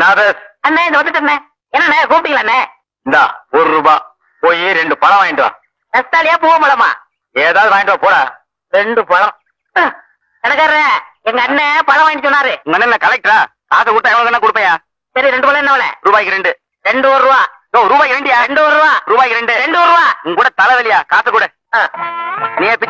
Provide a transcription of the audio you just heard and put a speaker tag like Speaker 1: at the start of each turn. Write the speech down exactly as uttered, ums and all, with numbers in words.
Speaker 1: அண்ணே இந்த வந்துட்டே என்ன கூப்பிட்டீங்களா?
Speaker 2: இந்தா ஒரு ரூபா போய் ரெண்டு பழம் வாங்கிட்டு வா.
Speaker 1: ரஸ்தாலியா பூவ பழமா?
Speaker 2: ஏதாவது வாங்கிட்டு வா போடா.
Speaker 1: ரெண்டு பழம். கடைக்காரர எங்க அண்ணன் பழம் வாங்கிட்டு சொன்னாரு.
Speaker 2: உங்க அண்ணன் கலெக்டரா? காசை கொடுத்தா எவ்வளவு தானே கொடுப்பையா?
Speaker 1: சரி ரெண்டு பழம் என்ன?
Speaker 2: ரூபாய்க்கு ரெண்டு.
Speaker 1: ரெண்டு ஒரு ரூபா.
Speaker 2: ரூபாய்க்கு ரெண்டியா?
Speaker 1: ரெண்டு ஒரு ரூபா.
Speaker 2: ரூபாய்க்கு ரெண்டு.
Speaker 1: ரெண்டு ஒரு ரூபா.
Speaker 2: உங்க கூட தலைவலியா? காசை கூட.
Speaker 1: ஆ.
Speaker 2: நீ